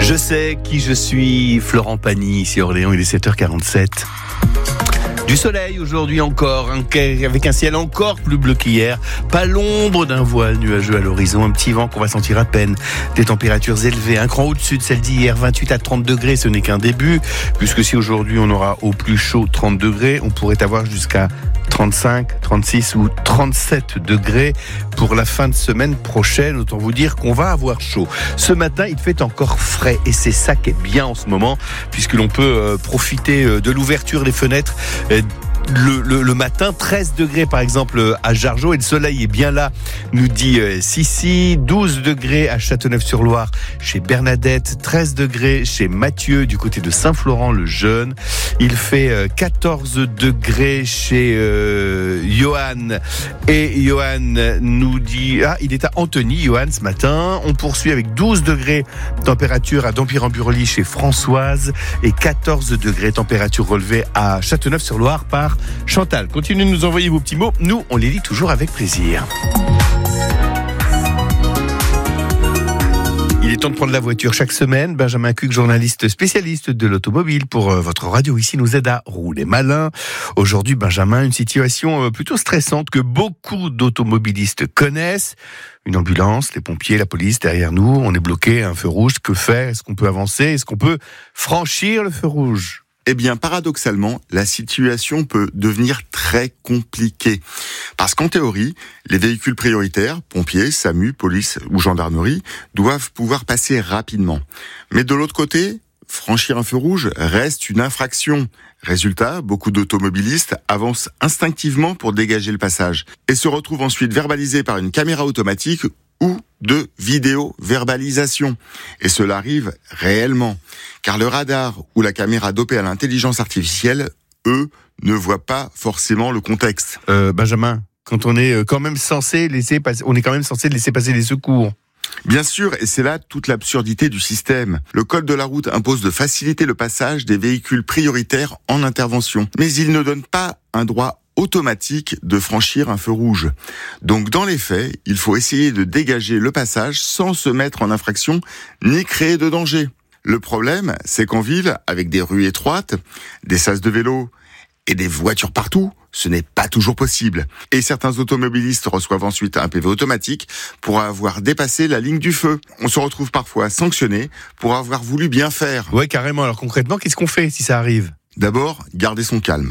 Je sais qui je suis, Florent Pagny, ici à Orléans, il est 7h47. Du soleil aujourd'hui encore, avec un ciel encore plus bleu qu'hier. Pas l'ombre d'un voile nuageux à l'horizon, un petit vent qu'on va sentir à peine. Des températures élevées, un cran au-dessus de celle d'hier, 28 à 30 degrés, ce n'est qu'un début. Puisque si aujourd'hui on aura au plus chaud 30 degrés, on pourrait avoir jusqu'à 35, 36 ou 37 degrés pour la fin de semaine prochaine. Autant vous dire qu'on va avoir chaud. Ce matin, il fait encore frais et c'est ça qui est bien en ce moment, puisque l'on peut profiter de l'ouverture des fenêtres. Le matin, 13 degrés par exemple à Jargeau et le soleil est bien là, nous dit Sissi. 12 degrés à Châteauneuf-sur-Loire chez Bernadette, 13 degrés chez Mathieu du côté de Saint-Florent-le-Jeune. Il fait 14 degrés chez Johan, et Johan nous dit, il est à Antony, Johan, ce matin. On poursuit avec 12 degrés température à Dampierre-en-Burly chez Françoise et 14 degrés température relevée à Châteauneuf-sur-Loire par Chantal. Continuez de nous envoyer vos petits mots. Nous, on les lit toujours avec plaisir. Il est temps de prendre la voiture chaque semaine. Benjamin Cuc, journaliste spécialiste de l'automobile pour votre radio ici, nous aide à rouler malin. Aujourd'hui, Benjamin, une situation plutôt stressante que beaucoup d'automobilistes connaissent. Une ambulance, les pompiers, la police derrière nous. On est bloqué à un feu rouge. Que faire ? Est-ce qu'on peut avancer ? Est-ce qu'on peut franchir le feu rouge ? Eh bien, paradoxalement, la situation peut devenir très compliquée. Parce qu'en théorie, les véhicules prioritaires, pompiers, SAMU, police ou gendarmerie, doivent pouvoir passer rapidement. Mais de l'autre côté, franchir un feu rouge reste une infraction. Résultat, beaucoup d'automobilistes avancent instinctivement pour dégager le passage et se retrouvent ensuite verbalisés par une caméra automatique ou de vidéo-verbalisation. Et cela arrive réellement, car le radar ou la caméra dopée à l'intelligence artificielle, eux, ne voient pas forcément le contexte. Benjamin, quand on est quand même censé laisser passer les secours. Bien sûr, et c'est là toute l'absurdité du système. Le code de la route impose de faciliter le passage des véhicules prioritaires en intervention, mais il ne donne pas un droit automatique de franchir un feu rouge. Donc dans les faits, il faut essayer de dégager le passage sans se mettre en infraction ni créer de danger. Le problème, c'est qu'en ville, avec des rues étroites, des sas de vélo et des voitures partout, ce n'est pas toujours possible. Et certains automobilistes reçoivent ensuite un PV automatique pour avoir dépassé la ligne du feu. On se retrouve parfois sanctionné pour avoir voulu bien faire. Ouais, carrément. Alors concrètement, qu'est-ce qu'on fait si ça arrive ? D'abord, garder son calme.